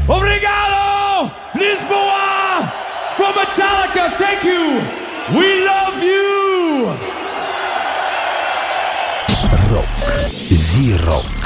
Obrigado, Lisboa, from Metallica, thank you, we love you. Rock Zero.